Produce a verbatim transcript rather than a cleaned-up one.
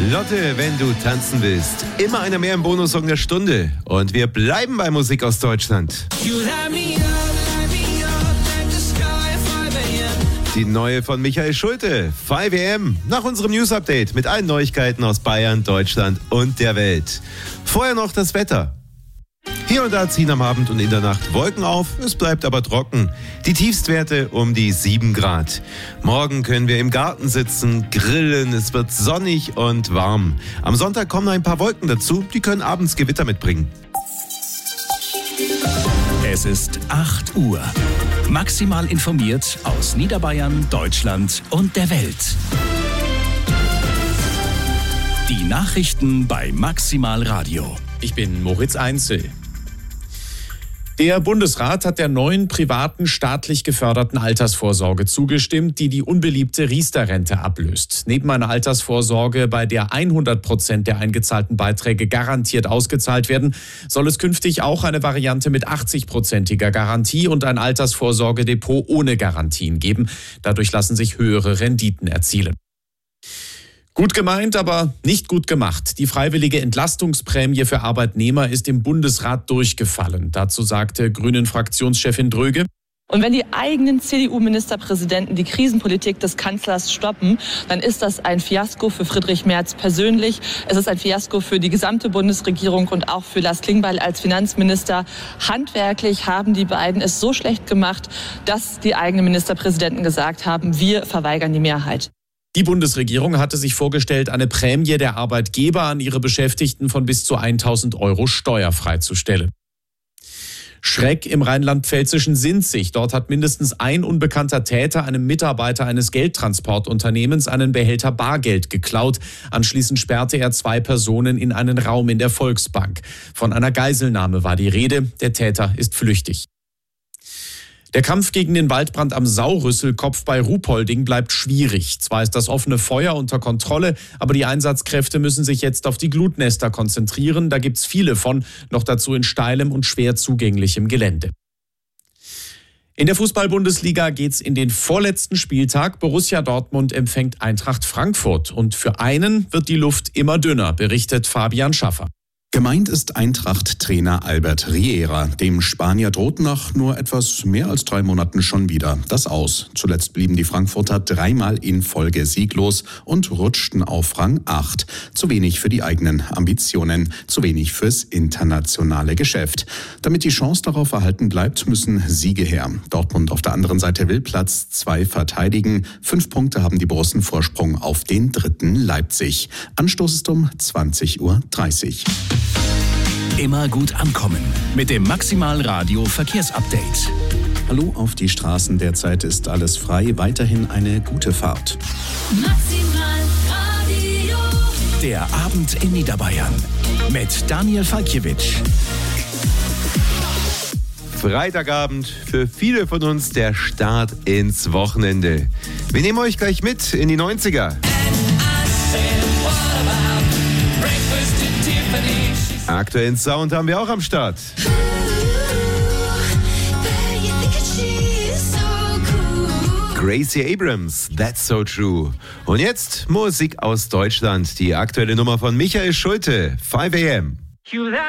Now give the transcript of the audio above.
Lotte, wenn du tanzen willst, immer einer mehr im Bonussong der Stunde. Und wir bleiben bei Musik aus Deutschland. Die neue von Michael Schulte, five a m, nach unserem News-Update mit allen Neuigkeiten aus Bayern, Deutschland und der Welt. Vorher noch das Wetter. Hier und da ziehen am Abend und in der Nacht Wolken auf, es bleibt aber trocken. Die Tiefstwerte um die sieben Grad. Morgen können wir im Garten sitzen, grillen, es wird sonnig und warm. Am Sonntag kommen ein paar Wolken dazu, die können abends Gewitter mitbringen. Es ist acht Uhr. Maximal informiert aus Niederbayern, Deutschland und der Welt. Die Nachrichten bei Maximal Radio. Ich bin Moritz Einzel. Der Bundesrat hat der neuen privaten staatlich geförderten Altersvorsorge zugestimmt, die die unbeliebte Riester-Rente ablöst. Neben einer Altersvorsorge, bei der hundert Prozent der eingezahlten Beiträge garantiert ausgezahlt werden, soll es künftig auch eine Variante mit achtzig-prozentiger Garantie und ein Altersvorsorgedepot ohne Garantien geben. Dadurch lassen sich höhere Renditen erzielen. Gut gemeint, aber nicht gut gemacht. Die freiwillige Entlastungsprämie für Arbeitnehmer ist im Bundesrat durchgefallen. Dazu sagte Grünen-Fraktionschefin Dröge: Und wenn die eigenen C D U-Ministerpräsidenten die Krisenpolitik des Kanzlers stoppen, dann ist das ein Fiasko für Friedrich Merz persönlich. Es ist ein Fiasko für die gesamte Bundesregierung und auch für Lars Klingbeil als Finanzminister. Handwerklich haben die beiden es so schlecht gemacht, dass die eigenen Ministerpräsidenten gesagt haben, wir verweigern die Mehrheit. Die Bundesregierung hatte sich vorgestellt, eine Prämie der Arbeitgeber an ihre Beschäftigten von bis zu tausend Euro steuerfrei zu stellen. Schreck im rheinland-pfälzischen Sinzig. Dort hat mindestens ein unbekannter Täter einem Mitarbeiter eines Geldtransportunternehmens einen Behälter Bargeld geklaut. Anschließend sperrte er zwei Personen in einen Raum in der Volksbank. Von einer Geiselnahme war die Rede. Der Täter ist flüchtig. Der Kampf gegen den Waldbrand am Saurüsselkopf bei Ruhpolding bleibt schwierig. Zwar ist das offene Feuer unter Kontrolle, aber die Einsatzkräfte müssen sich jetzt auf die Glutnester konzentrieren. Da gibt's viele von, noch dazu in steilem und schwer zugänglichem Gelände. In der Fußball-Bundesliga geht's in den vorletzten Spieltag. Borussia Dortmund empfängt Eintracht Frankfurt. Und für einen wird die Luft immer dünner, berichtet Fabian Schaffer. Gemeint ist Eintracht-Trainer Albert Riera. Dem Spanier droht nach nur etwas mehr als drei Monaten schon wieder das Aus. Zuletzt blieben die Frankfurter dreimal in Folge sieglos und rutschten auf Rang acht. Zu wenig für die eigenen Ambitionen, zu wenig fürs internationale Geschäft. Damit die Chance darauf erhalten bleibt, müssen Siege her. Dortmund auf der anderen Seite will Platz zwei verteidigen. Fünf Punkte haben die Borussen Vorsprung auf den dritten Leipzig. Anstoß ist um zwanzig Uhr dreißig. Immer gut ankommen mit dem Maximal Radio Verkehrsupdate. Hallo auf die Straßen, derzeit ist alles frei, weiterhin eine gute Fahrt. Maximal Radio. Der Abend in Niederbayern mit Daniel Falkiewicz. Freitagabend, für viele von uns der Start ins Wochenende. Wir nehmen euch gleich mit in die neunziger. Aktuellen Sound haben wir auch am Start. Gracie Abrams, That's So True. Und jetzt Musik aus Deutschland. Die aktuelle Nummer von Michael Schulte, five a m.